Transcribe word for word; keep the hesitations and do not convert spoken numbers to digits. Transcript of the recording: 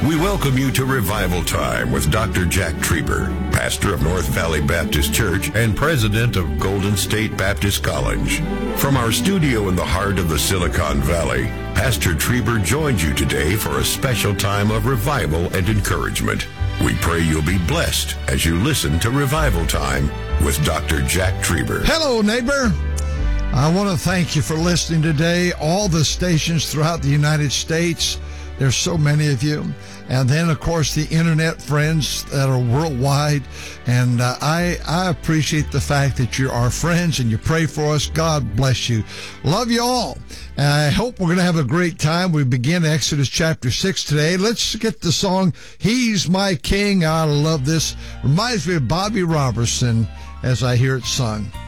We welcome you to Revival Time with Doctor Jack Trieber, pastor of North Valley Baptist Church and president of Golden State Baptist College. From our studio in the heart of the Silicon Valley, Pastor Trieber joins you today for a special time of revival and encouragement. We pray you'll be blessed as you listen to Revival Time with Doctor Jack Trieber. Hello, neighbor. I want to thank you for listening today. All the stations throughout the United States, there's so many of you. And then, of course, the internet friends that are worldwide. And uh, I, I appreciate the fact that you're our friends and you pray for us. God bless you. Love you all. And I hope we're going to have a great time. We begin Exodus chapter six today. Let's get the song, He's My King. I love this. Reminds me of Bobby Robertson as I hear it sung.